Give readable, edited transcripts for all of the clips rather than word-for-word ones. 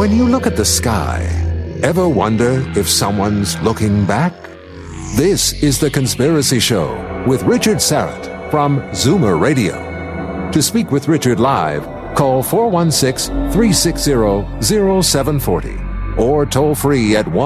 When you look at the sky, ever wonder if someone's looking back? This is The Conspiracy Show with Richard Syrett from Zoomer Radio. To speak with Richard live, call 416-360-0740 or toll free at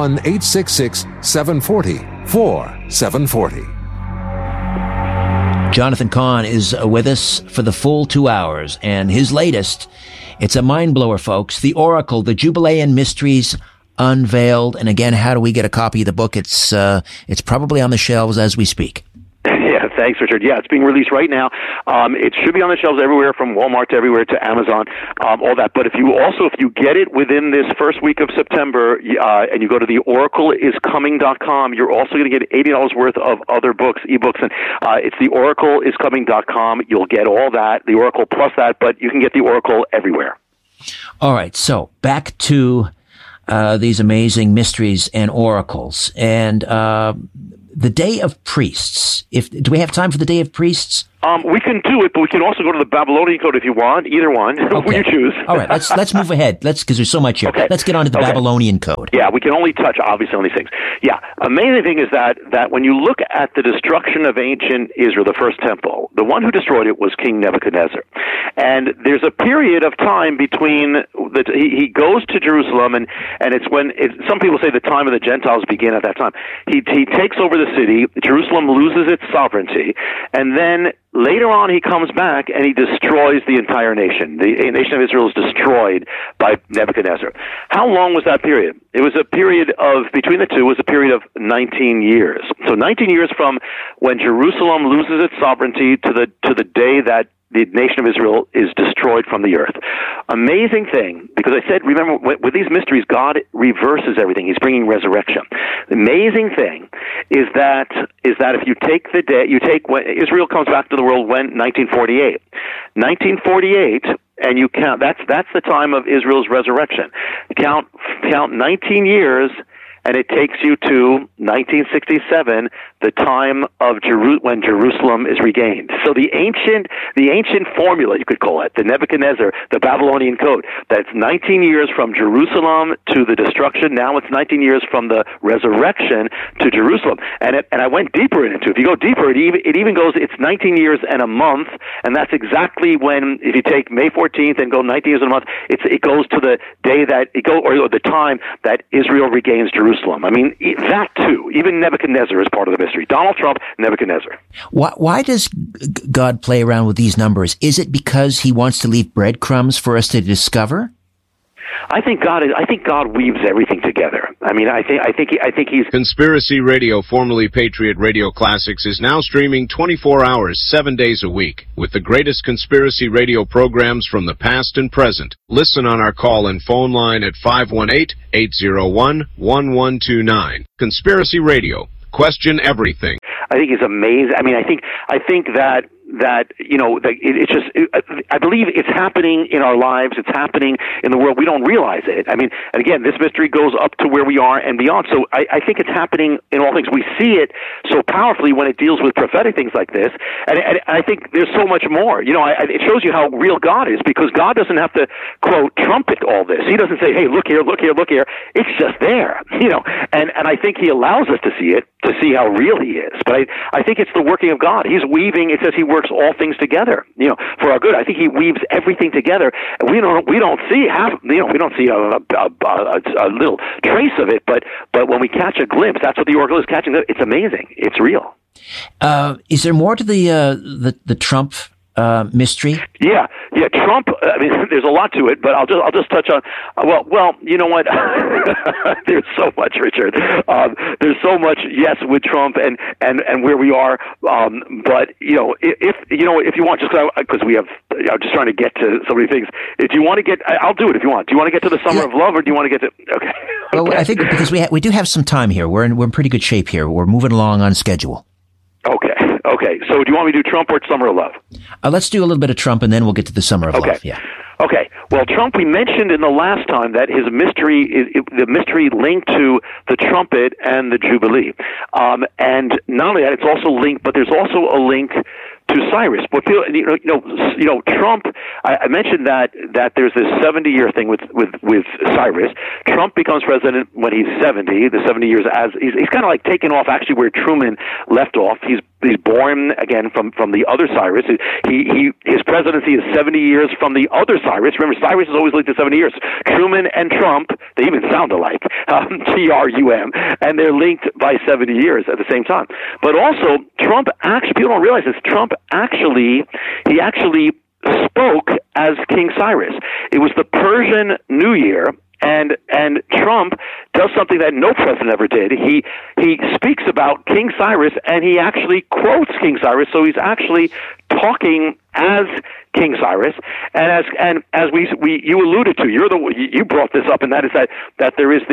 1-866-740-4740. Jonathan Cahn is with us for the full 2 hours, and his latest, it's a mind blower, folks. The Oracle, the Jubilean Mysteries Unveiled. And again, how do we get a copy of the book? It's probably on the shelves as we speak. Yeah, thanks, Richard. Yeah, it's being released right now. It should be on the shelves everywhere, from Walmart to everywhere to Amazon, all that. But if you get it within this first week of September, and you go to the oracleiscoming.com, you're also going to get $80 worth of other books, ebooks, and it's the oracleiscoming.com. You'll get all that, the Oracle plus that, but you can get the Oracle everywhere. All right, so back to these amazing mysteries and oracles, and the Day of Priests. Do we have time for the Day of Priests? We can do it, but we can also go to the Babylonian Code if you want. Either one, okay. You choose. All right, let's move ahead. Because there's so much here. Okay. Let's get on to the Babylonian Code. Yeah, we can only touch obviously on these things. Yeah, amazing thing is that when you look at the destruction of ancient Israel, the first temple, the one who destroyed it was King Nebuchadnezzar, and there's a period of time between he goes to Jerusalem, and it's when some people say the time of the Gentiles begin at that time. He takes over the city. Jerusalem loses its sovereignty, and then later on, he comes back and he destroys the entire nation. The nation of Israel is destroyed by Nebuchadnezzar. How long was that period? It was a period between the two, was a period of 19 years. So 19 years from when Jerusalem loses its sovereignty to the day that the nation of Israel is destroyed from the earth. Amazing thing, because I said, remember, with these mysteries, God reverses everything. He's bringing resurrection. The amazing thing is that if you take when Israel comes back to the world, when 1948, and you count, that's the time of Israel's resurrection. Count 19 years. And it takes you to 1967, the time of when Jerusalem is regained. So the ancient formula, you could call it, the Nebuchadnezzar, the Babylonian Code, that's 19 years from Jerusalem to the destruction. Now it's 19 years from the resurrection to Jerusalem. And I went deeper into it. If you go deeper, it even goes, it's 19 years and a month, and that's exactly when, if you take May 14th and go 19 years and a month, it goes to the day or the time that Israel regains Jerusalem. I mean, that too. Even Nebuchadnezzar is part of the mystery. Donald Trump, Nebuchadnezzar. Why does God play around with these numbers? Is it because he wants to leave breadcrumbs for us to discover? I think God weaves everything together. I mean, I think he's... Conspiracy Radio, formerly Patriot Radio Classics, is now streaming 24 hours, 7 days a week, with the greatest conspiracy radio programs from the past and present. Listen on our call and phone line at 518-801-1129. Conspiracy Radio. Question everything. I think he's amazing. I mean, I think that it's just, I believe it's happening in our lives. It's happening in the world. We don't realize it. I mean, and again, this mystery goes up to where we are and beyond. So I think it's happening in all things. We see it so powerfully when it deals with prophetic things like this. And I think there's so much more. It shows you how real God is, because God doesn't have to, quote, trumpet all this. He doesn't say, hey, look here, look here, look here. It's just there, and I think he allows us to see it, to see how real he is. But I think it's the working of God. He's weaving, it says he works all things together, for our good. I think he weaves everything together. And we don't see we don't see a little trace of it, but when we catch a glimpse, that's what the Oracle is catching. It's amazing. It's real. Is there more to the Trump mystery? Yeah. Trump. I mean, there's a lot to it, but I'll just touch on. Well, you know what? There's so much, Richard. There's so much. Yes, with Trump and where we are. But if you want, just because we have, I'm just trying to get to so many things. If you want to get, I'll do it. If you want, do you want to get to the Summer of Love, or do you want to get to? Okay. Well, I think because we do have some time here. We're in pretty good shape here. We're moving along on schedule. Okay. So do you want me to do Trump or Summer of Love? Let's do a little bit of Trump, and then we'll get to the Summer of Love. Yeah. Okay. Well, Trump, we mentioned in the last time that his mystery, the mystery linked to the trumpet and the Jubilee. And not only that, it's also linked, but there's also a link Cyrus. But Trump. I mentioned that there's this 70-year thing with Cyrus. Trump becomes president when he's 70. The 70 years as he's kind of like taking off actually where Truman left off. He's born again from the other Cyrus. His presidency is 70 years from the other Cyrus. Remember, Cyrus has always lived to 70 years. Truman and Trump, they even sound alike, TRUM, and they're linked by 70 years at the same time. But also, Trump actually, people don't realize this, Trump actually spoke as King Cyrus. It was the Persian New Year, and Trump does something that no president ever did. He speaks about King Cyrus, and he actually quotes King Cyrus, so he's actually talking as King Cyrus, and as you alluded to, you brought this up, and that is that there is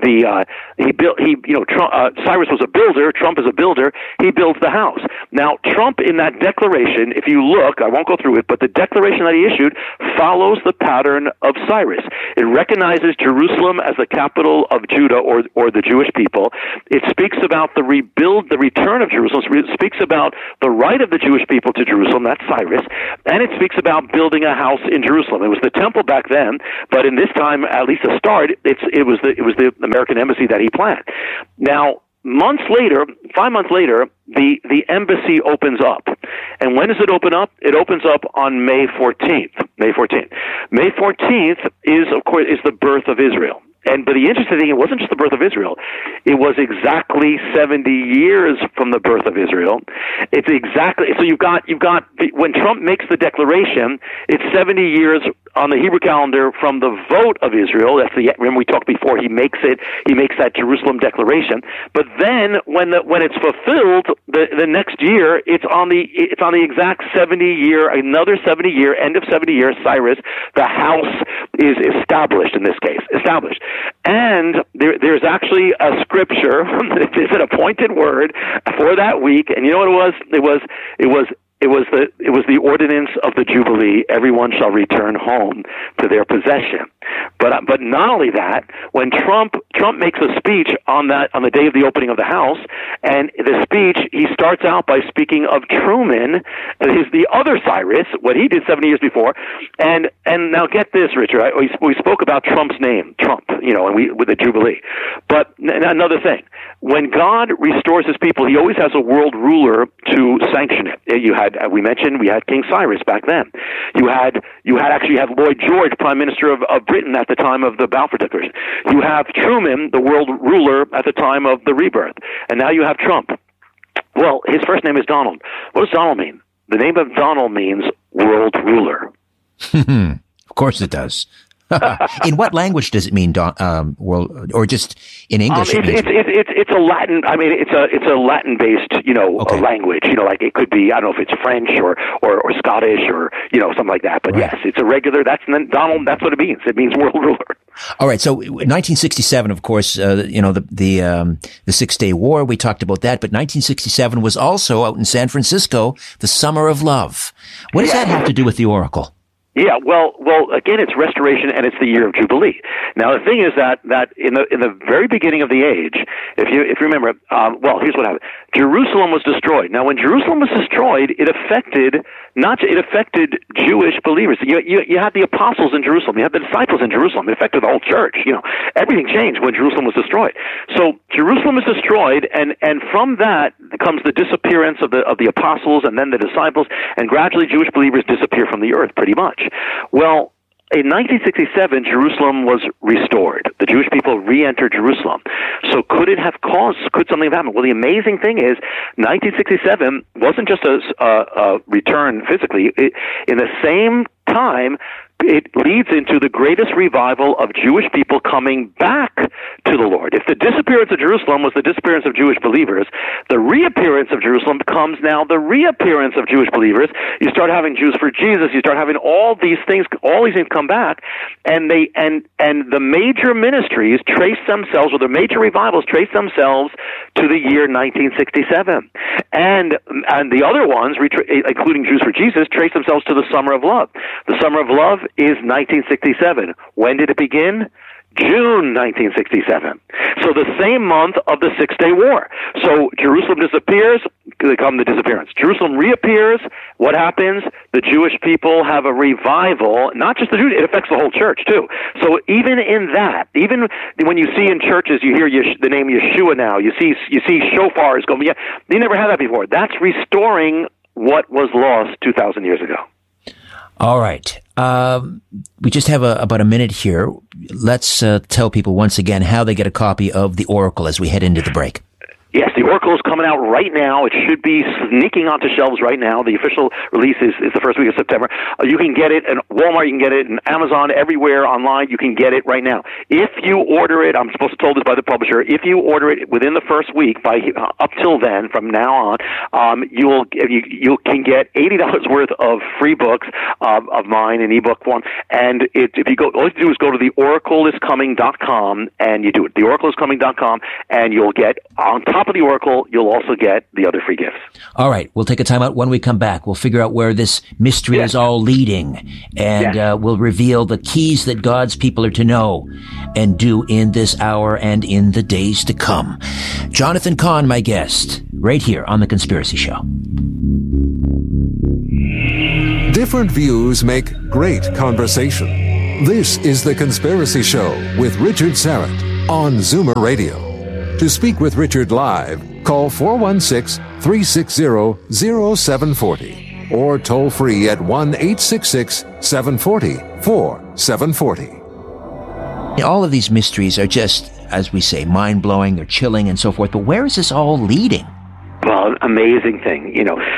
Cyrus was a builder, Trump is a builder, he builds the house. Now, Trump in that declaration, if you look, I won't go through it, but the declaration that he issued follows the pattern of Cyrus. It recognizes Jerusalem as the capital of Judah or the Jewish people. It speaks about the return of Jerusalem. It speaks about the right of the Jewish people to Jerusalem, that's Cyrus, and it speaks about building a house in Jerusalem. It was the temple back then, but in this time, at least to start, it was the American embassy that he planned. Now, 5 months later, the embassy opens up. And when does it open up? It opens up on May 14th. May 14th is, of course, the birth of Israel. But the interesting thing, it wasn't just the birth of Israel. It was exactly 70 years from the birth of Israel. It's exactly, so you've got, when Trump makes the declaration, it's 70 years on the Hebrew calendar from the vote of Israel. Remember we talked before, he makes that Jerusalem declaration. But then when it's fulfilled, the next year, it's on the exact 70 year, another 70 year, end of 70 years, Cyrus, the house is established in this case, established. And there's actually a scripture, it's an appointed word for that week, and you know what it was? It was the ordinance of the Jubilee. Everyone shall return home to their possession. But not only that, when Trump makes a speech on the day of the opening of the House, and the speech, he starts out by speaking of Truman, the other Cyrus, what he did 70 years before. And now get this, Richard. We spoke about Trump's name, Trump, and with the Jubilee. But another thing, when God restores his people, he always has a world ruler to sanction it. We mentioned we had King Cyrus back then. You had Lloyd George, Prime Minister of Britain at the time of the Balfour Declaration. You have Truman, the world ruler at the time of the rebirth. And now you have Trump. Well, his first name is Donald. What does Donald mean? The name of Donald means world ruler. Of course it does. In what language does it mean, world, or just in English? It's a Latin. I mean, it's a Latin-based, okay, language. Like it could be, I don't know if it's French or Scottish or something like that. But right. Yes, it's a regular. Donald. That's what it means. It means world ruler. All right. So 1967, of course, the 6-Day War. We talked about that, but 1967 was also out in San Francisco, the Summer of Love. What does that have to do with the Oracle? Yeah, well, again, it's restoration and it's the year of Jubilee. Now, the thing is that in the very beginning of the age, if you remember, here's what happened. Jerusalem was destroyed. Now, when Jerusalem was destroyed, it affected Jewish believers. You had the apostles in Jerusalem. You had the disciples in Jerusalem. It affected the whole church. Everything changed when Jerusalem was destroyed. So Jerusalem is destroyed, and from that comes the disappearance of the apostles and then the disciples, and gradually Jewish believers disappear from the earth pretty much. Well, in 1967, Jerusalem was restored. The Jewish people re-entered Jerusalem. So could something have happened? Well, the amazing thing is 1967 wasn't just a return physically. In the same time, it leads into the greatest revival of Jewish people coming back to the Lord. If the disappearance of Jerusalem was the disappearance of Jewish believers, the reappearance of Jerusalem becomes now the reappearance of Jewish believers. You start having Jews for Jesus. You start having all these things come back, and the major ministries trace themselves, or the major revivals trace themselves to the year 1967, and the other ones, including Jews for Jesus, trace themselves to the Summer of Love. The Summer of Love is 1967. When did it begin? June 1967. So the same month of the Six-Day War. So Jerusalem disappears, they come the disappearance. Jerusalem reappears. What happens? The Jewish people have a revival, not just the Jews, it affects the whole church too. So even in that, even when you see in churches, you hear the name Yeshua now, you see shofars going, yeah, they never had that before. That's restoring what was lost 2,000 years ago. All right. We just have about a minute here. Let's tell people once again how they get a copy of The Oracle as we head into the break. Yes, The Oracle is coming out right now. It should be sneaking onto shelves right now. The official release is the first week of September. You can get it in Walmart, you can get it in Amazon, everywhere online. You can get it right now. If you order it, I'm supposed to told this by the publisher, if you order it within the first week, up till then, from now on, you can get $80 worth of free books of mine in ebook form. And if you go, all you have to do is go to theoracleiscoming.com and you do it. Theoracleiscoming.com, and you'll get on top of the Oracle, you'll also get the other free gifts. All right. We'll take a time out. When we come back, we'll figure out where this mystery is all leading, and we'll reveal the keys that God's people are to know and do in this hour and in the days to come. Jonathan Cahn, my guest, right here on The Conspiracy Show. Different views make great conversation. This is The Conspiracy Show with Richard Syrett on Zoomer Radio. To speak with Richard live, call 416-360-0740 or toll free at 1-866-740-4740. All of these mysteries are just, as we say, mind-blowing, they're chilling and so forth, but where is this all leading? Well, amazing thing,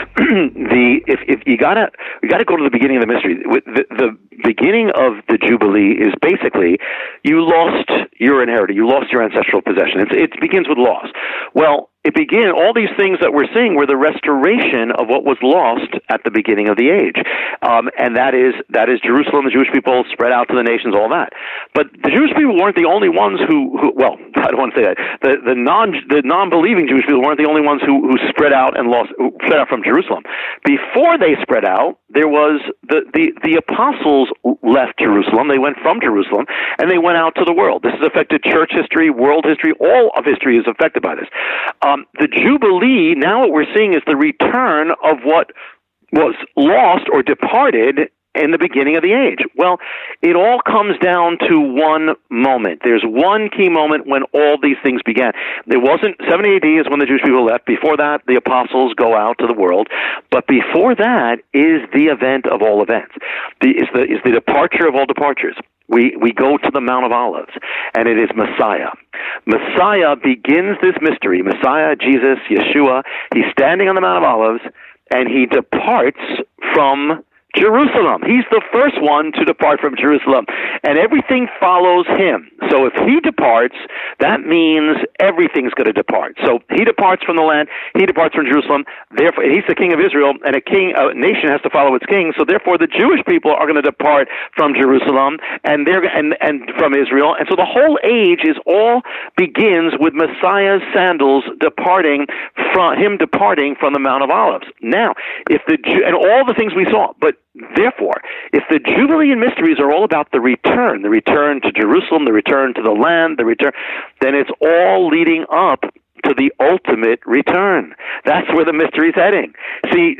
if you gotta go to the beginning of the mystery. The beginning of the Jubilee is basically you lost your inheritance, you lost your ancestral possession. It begins with loss. Well, all these things that we're seeing were the restoration of what was lost at the beginning of the age. And that is Jerusalem, the Jewish people spread out to the nations, all that. But the Jewish people weren't the only ones who well, I don't want to say that. The non-believing Jewish people weren't the only ones who spread out and spread out from Jerusalem. Before they spread out, there was the apostles left Jerusalem. They went from Jerusalem and they went out to the world. This has affected church history, world history, all of history is affected by this. The Jubilee, now what we're seeing is the return of what was lost or departed in the beginning of the age. Well, it all comes down to one moment. There's one key moment when all these things began. It wasn't 70 AD is when the Jewish people left. Before that, the apostles go out to the world. But before that is the event of all events. Is the departure of all departures. We go to the Mount of Olives, and it is Messiah. Messiah begins this mystery. Messiah, Jesus, Yeshua, he's standing on the Mount of Olives, and he departs from Jerusalem. He's the first one to depart from Jerusalem, and everything follows him. So if he departs, that means everything's going to depart. So he departs from the land, he departs from Jerusalem, therefore he's the king of Israel, and a nation has to follow its king, so therefore the Jewish people are going to depart from Jerusalem and from Israel, and so the whole age all begins with Messiah's sandals departing from the Mount of Olives. Now, and all the things we saw, but therefore, if the Jubilee and mysteries are all about the return to Jerusalem, the return to the land, then it's all leading up to the ultimate return. That's where the mystery is heading. See,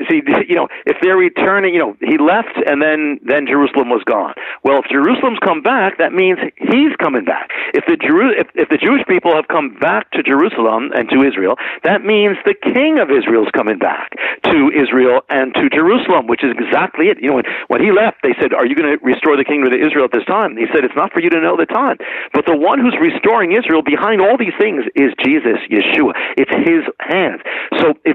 if they're returning, he left and then Jerusalem was gone. Well, if Jerusalem's come back, that means he's coming back. If the Jewish people have come back to Jerusalem and to Israel, that means the king of Israel is coming back to Israel and to Jerusalem, which is exactly it. When he left, they said, "Are you going to restore the kingdom of Israel at this time?" He said, "It's not for you to know the time, but the one who's restoring Israel behind all these things is Jesus, Yeshua. It's his hands." So it's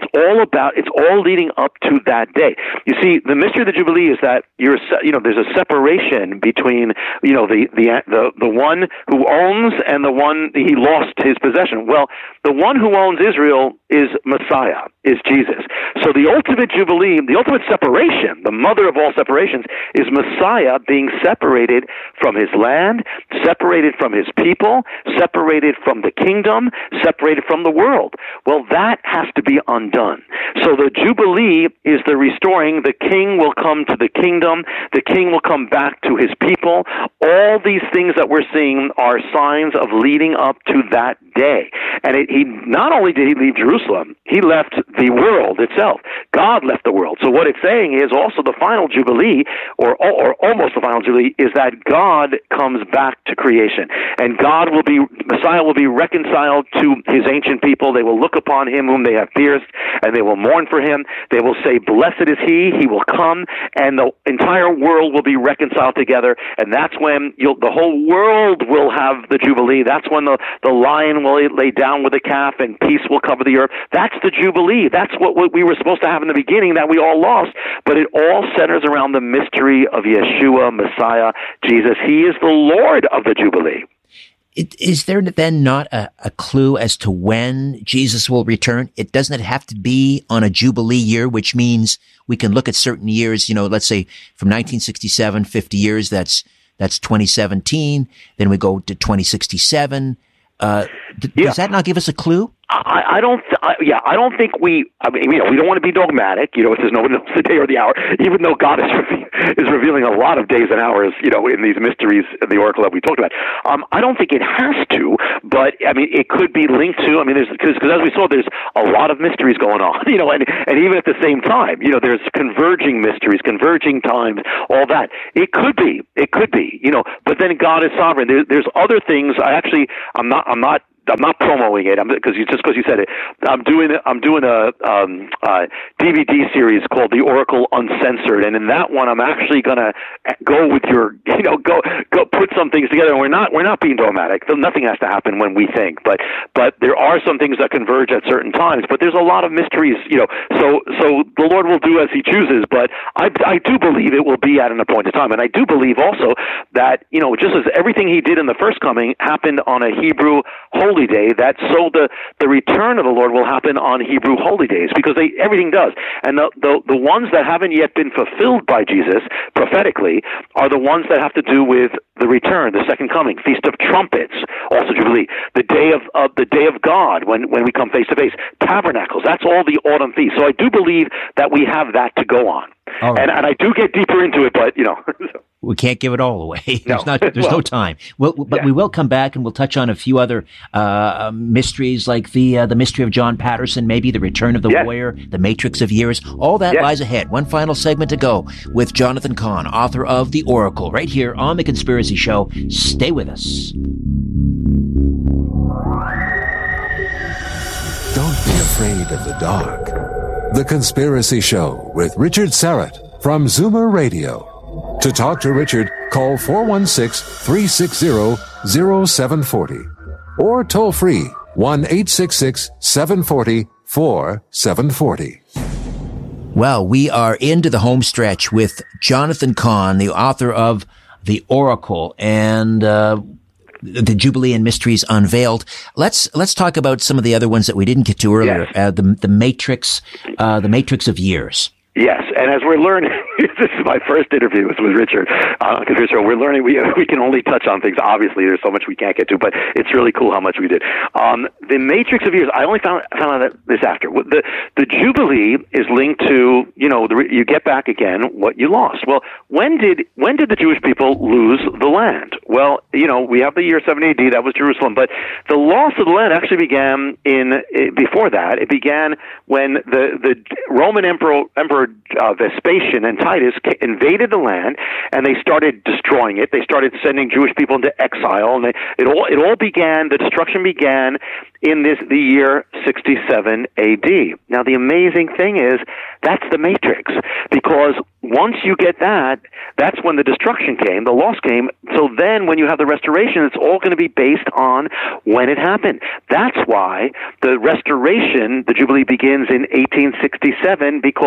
all leading up to that day. You see, the mystery of the Jubilee is that there's a separation between the one who owns and the one he lost his possession. Well, the one who owns Israel is Messiah, is Jesus. So the ultimate Jubilee, the ultimate separation, the mother of all separations, is Messiah being separated from his land, separated from his people, separated from the kingdom, separated from the world. Well, that has to be undone. So the Jubilee is the restoring. The king will come to the kingdom. The king will come back to his people. All these things that we're seeing are signs of leading up to that day. And he not only did he leave Jerusalem, he left the world itself. God left the world. So what it's saying is also the final Jubilee, or almost the final Jubilee, is that God comes back to creation. And Messiah will be reconciled to his ancient people. They will look upon him whom they have pierced, and they will mourn for him. They will say, blessed is he will come, and the entire world will be reconciled together. And that's when the whole world will have the Jubilee. That's when the lion will lay down with the calf, and peace will cover the earth. That's the Jubilee. That's what we were supposed to have in the beginning that we all lost. But it all centers around the mystery of Yeshua, Messiah, Jesus. He is the Lord of the Jubilee. Is there then not a clue as to when Jesus will return? Doesn't it have to be on a Jubilee year, which means we can look at certain years, let's say from 1967, 50 years, that's 2017. Then we go to 2067. Does that not give us a clue? I don't think we don't want to be dogmatic, if there's no one knows the day or the hour, even though God is revealing a lot of days and hours, in these mysteries of the oracle that we talked about. I don't think it has to, but it could be linked to, because as we saw, there's a lot of mysteries going on, and even at the same time, there's converging mysteries, converging times, all that. It could be, but then God is sovereign. There's other things. I'm not promoting it because you said it. I'm doing a DVD series called The Oracle Uncensored, and in that one, I'm actually going to go with go put some things together. And we're not being dogmatic. Nothing has to happen when we think, but there are some things that converge at certain times. But there's a lot of mysteries, So the Lord will do as He chooses. But I do believe it will be at an appointed time, and I do believe also that just as everything He did in the first coming happened on a Hebrew holy day, that so the return of the Lord will happen on Hebrew holy days, because everything does. And the ones that haven't yet been fulfilled by Jesus prophetically are the ones that have to do with the return, the second coming, Feast of Trumpets, also Jubilee, the day of God when we come face to face, Tabernacles. That's all the autumn feasts. So I do believe that we have that to go on. Right. And I do get deeper into it, but we can't give it all away. There's no time. But we will come back and we'll touch on a few other mysteries, like the mystery of John Patterson, maybe the return of the warrior, the matrix of years. All that lies ahead. One final segment to go with Jonathan Cahn, author of The Oracle, right here on The Conspiracy Show. Stay with us. Don't be afraid of the dark. The Conspiracy Show with Richard Syrett from Zoomer Radio. To talk to Richard, call 416-360-0740 or toll free 1-866-740-4740. Well, we are into the home stretch with Jonathan Cahn, the author of The Oracle and the Jubilee and Mysteries Unveiled. Let's talk about some of the other ones that we didn't get to earlier. Yes. The Matrix of Years. Yes, and as we're learning, this is my first interview with Richard, because we're learning we can only touch on things. Obviously, there's so much we can't get to, but it's really cool how much we did. The Matrix of Years, I only found out this after. The Jubilee is linked to, you get back again what you lost. Well, when did the Jewish people lose the land? Well, we have the year 70 AD, that was Jerusalem, but the loss of the land actually began before that. It began when the Roman Emperor Vespasian and Titus invaded the land, and they started destroying it. They started sending Jewish people into exile, and the destruction began in the year 67 AD. Now, the amazing thing is that's the Matrix, because once you get that, that's when the destruction came, the loss came. So then when you have the restoration, it's all going to be based on when it happened. That's why the restoration, the Jubilee, begins in 1867, because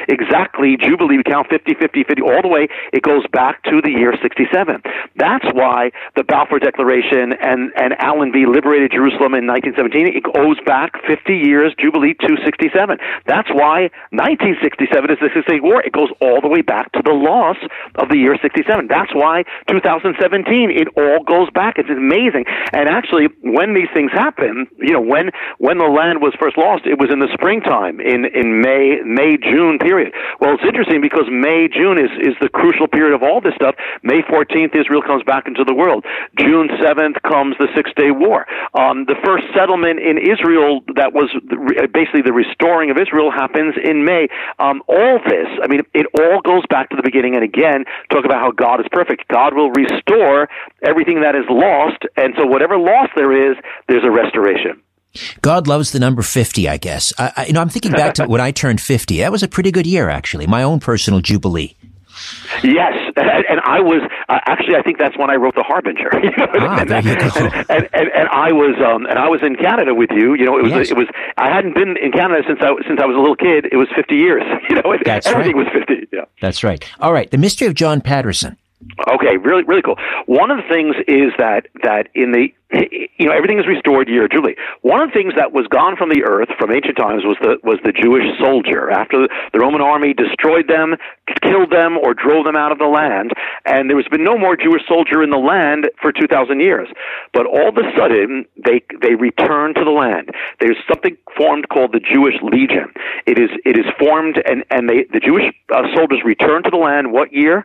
exactly Jubilee, we count 50, 50, 50, all the way, it goes back to the year 67. That's why the Balfour Declaration and Allenby liberated Jerusalem in 1917. It goes back 50 years, Jubilee to 67. That's why 1967 is the Six-Day War. It goes all the way back to the loss of the year 67. That's why 2017, it all goes back. It's amazing. And actually, when these things happen, when the land was first lost, it was in the springtime, in May, June period. Well, it's interesting because May, June is the crucial period of all this stuff. May 14th, Israel comes back into the world. June 7th comes the Six-Day War. The first settlement in Israel that was basically the restoring of Israel happens in May. All this, I mean, it all goes back to the beginning. And again, talk about how God is perfect. God will restore everything that is lost. And so whatever loss there is, there's a restoration. God loves the number 50, I guess. I'm thinking back to when I turned 50. That was a pretty good year, actually. My own personal Jubilee. Yes, and I was actually. I think that's when I wrote The Harbinger. There you go. And I was in Canada with you. It was. I hadn't been in Canada since I was a little kid. It was 50 years. That's everything right. was 50. Yeah, that's right. All right, the mystery of John Patterson. Okay, really, really cool. One of the things is that in the everything is restored year of Jubilee. One of the things that was gone from the earth from ancient times was the Jewish soldier. After the Roman army destroyed them, killed them, or drove them out of the land, and there has been no more Jewish soldier in the land for 2,000 years. But all of a sudden, they return to the land. There's something formed called the Jewish Legion. It is formed, and the Jewish soldiers return to the land. What year?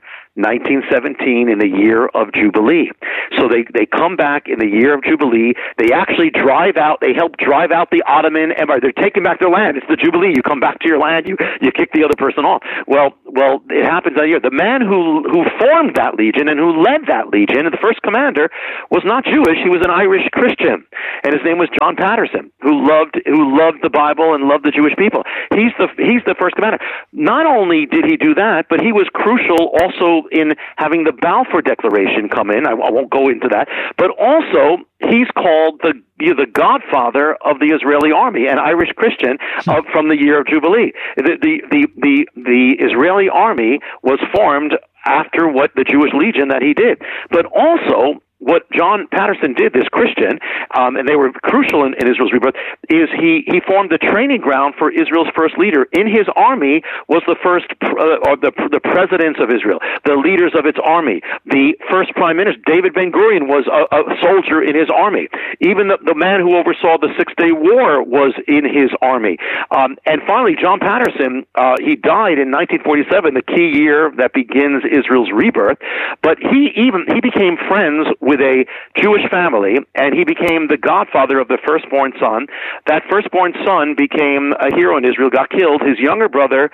1917, in the year of Jubilee. So they come back in the year of Jubilee. They actually they help drive out the Ottoman Empire. They're taking back their land. It's the Jubilee. You come back to your land, you kick the other person off. Well, it happens that year. The man who formed that legion and who led that legion, the first commander, was not Jewish. He was an Irish Christian, and his name was John Patterson, who loved the Bible and loved the Jewish people. He's the first commander. Not only did he do that, but he was crucial also in having the Balfour Declaration come in. I won't go into that, but also he's called the godfather of the Israeli army, an Irish Christian from the year of Jubilee. The Israeli army was formed after what the Jewish Legion that he did, but also what John Patterson did, this Christian, and they were crucial in Israel's rebirth, is he formed the training ground for Israel's first leader. In his army was the first, the presidents of Israel, the leaders of its army. The first prime minister, David Ben-Gurion, was a soldier in his army. Even the man who oversaw the Six-Day War was in his army. And finally, John Patterson, he died in 1947, the key year that begins Israel's rebirth. But he became friends with a Jewish family, and he became the godfather of the firstborn son. That firstborn son became a hero in Israel, got killed. His younger brother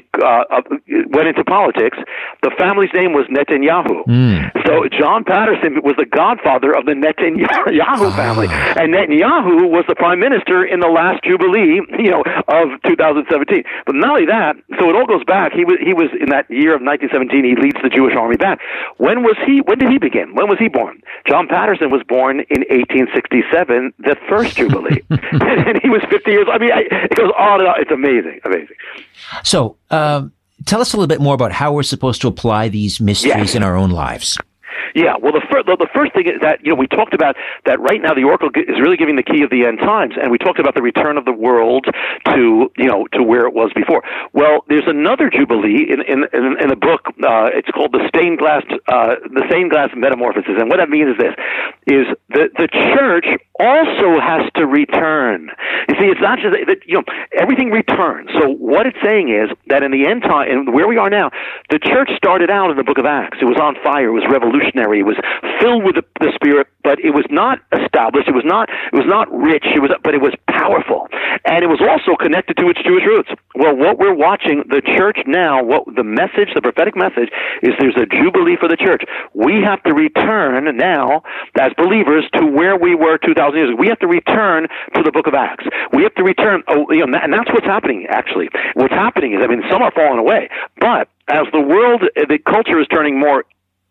went into politics. The family's name was Netanyahu. So John Patterson was the godfather of the Netanyahu family, and Netanyahu was the prime minister in the last Jubilee, of 2017. But not only that, so it all goes back. He was in that year of 1917. He leads the Jewish army back. When did he begin? When was he born? John Patterson was born in 1867, the first Jubilee, and he was 50 years. I mean, it goes on and on. It's amazing. So, tell us a little bit more about how we're supposed to apply these mysteries in our own lives. Yeah, well, the first thing is that, we talked about that right now the Oracle is really giving the key of the end times, and we talked about the return of the world to where it was before. Well, there's another Jubilee in the book. It's called the stained glass metamorphosis, and what that means is this: is the church also has to return. You see, it's not just that everything returns. So what it's saying is that in the end time, and where we are now, the church started out in the book of Acts. It was on fire. It was revolutionary. It was filled with the Spirit, but it was not established. It was not rich. But it was powerful, and it was also connected to its Jewish roots. Well, what we're watching, the church now, the prophetic message is there's a Jubilee for the church. We have to return now as believers to where we were 2,000 years ago. We have to return to the book of Acts. We have to return, and that's what's happening, actually. What's happening is, some are falling away, but as the culture is turning more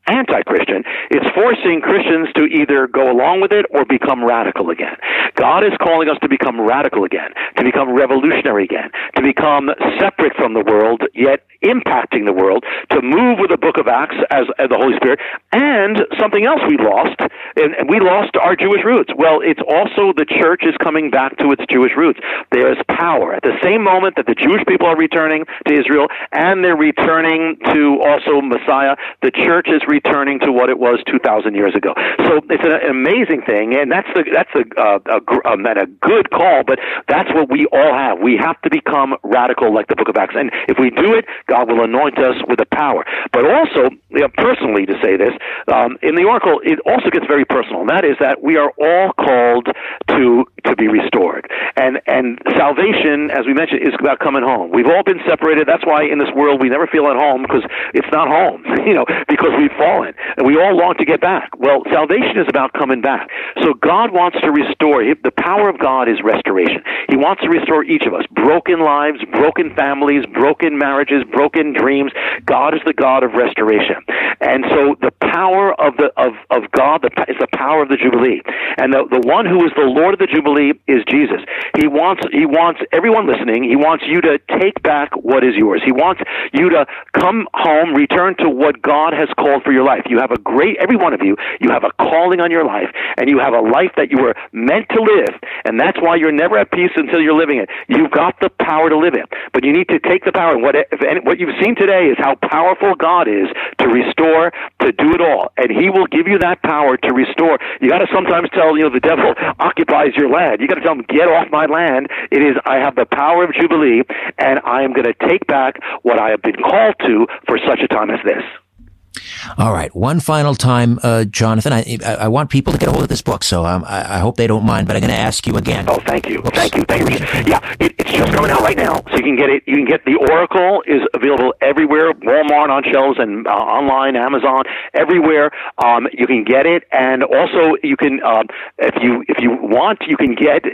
anti-Christian. It's forcing Christians to either go along with it or become radical again. God is calling us to become radical again, to become revolutionary again, to become separate from the world, yet impacting the world, to move with the book of Acts as the Holy Spirit, and something else we lost, and we lost our Jewish roots. Well, it's also the church is coming back to its Jewish roots. There's power. At the same moment that the Jewish people are returning to Israel, and they're returning to also Messiah, the church is returning to what it was 2,000 years ago. So it's an amazing thing, and that's a good call, but that's what we all have. We have to become radical like the book of Acts. And if we do it, God will anoint us with the power. But also, personally to say this, in the Oracle, it also gets very personal, and that is that we are all called to be restored. And salvation, as we mentioned, is about coming home. We've all been separated. That's why in this world we never feel at home, because it's not home, because we've fallen. And we all long to get back. Well, salvation is about coming back. So God wants to restore. The power of God is restoration. He wants to restore each of us. Broken lives, broken families, broken marriages, broken dreams. God is the God of restoration. And so the power of God is the power of the Jubilee. And the one who is the Lord of the Jubilee is Jesus. He wants everyone listening, he wants you to take back what is yours. He wants you to come home, return to what God has called for your life. You have every one of you have a calling on your life, and you have a life that you were meant to live, and that's why you're never at peace until you're living it. You've got the power to live it, but you need to take the power. And what you've seen today is how powerful God is to restore, to do it all, and he will give you that power to restore. You got to sometimes tell, the devil occupies your land. You got to tell him, get off my land. I have the power of Jubilee, and I am going to take back what I have been called to for such a time as this. All right. One final time, Jonathan, I want people to get a hold of this book, so I hope they don't mind, but I'm going to ask you again. Oh, thank you. Oops. Thank you. Yeah, it's just coming out right now, so you can get it. You can get The Oracle is available everywhere, Walmart on shelves and online, Amazon, everywhere. You can get it, and also you can, if you want, you can get